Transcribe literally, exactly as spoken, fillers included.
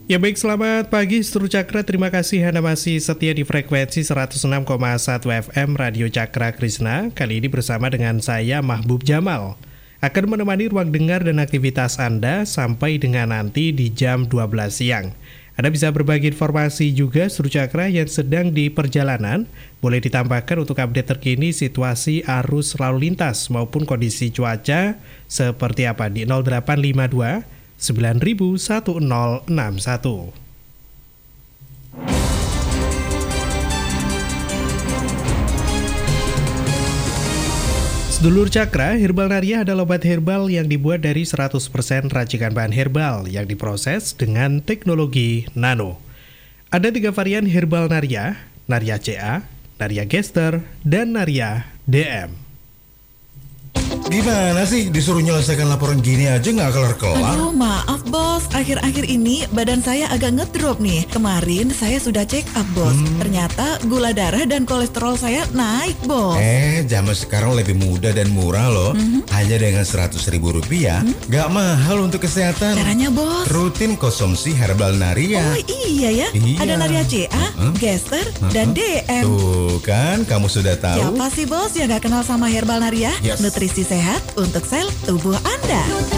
Ya baik, selamat pagi Seluruh Cakra. Terima kasih Anda masih setia di frekuensi seratus enam koma satu F M Radio Cakra Krishna. Kali ini bersama dengan saya Mahbub Jamal akan menemani ruang dengar dan aktivitas Anda sampai dengan nanti di jam dua belas siang. Anda bisa berbagi informasi juga Seluruh Cakra yang sedang di perjalanan. Boleh ditambahkan untuk update terkini situasi arus lalu lintas maupun kondisi cuaca seperti apa di nol delapan lima dua sembilan nol satu nol enam satu. Sedulur Cakra, Herbal Naria adalah obat herbal yang dibuat dari seratus persen racikan bahan herbal yang diproses dengan teknologi nano. Ada tiga varian Herbal Naria, Naria C A, Naria Gester, dan Naria D M. Gimana sih disuruh nyelesaikan laporan gini aja nggak kelar-kelar? Aduh maaf bos, akhir-akhir ini badan saya agak ngedrop nih. Kemarin saya sudah check up bos, hmm. ternyata gula darah dan kolesterol saya naik bos. Eh, zaman sekarang lebih mudah dan murah loh. hmm. Hanya dengan seratus ribu rupiah, hmm? Gak mahal untuk kesehatan. Caranya bos? Rutin konsumsi Herbal Naria. Oh iya ya, iya. Ada Naria C A, uh-huh. Gester, uh-huh. dan D M. Tuh kan, kamu sudah tahu. Siapa sih bos yang gak kenal sama Herbal Naria? Yes. Nutrisi sehat untuk sel tubuh Anda.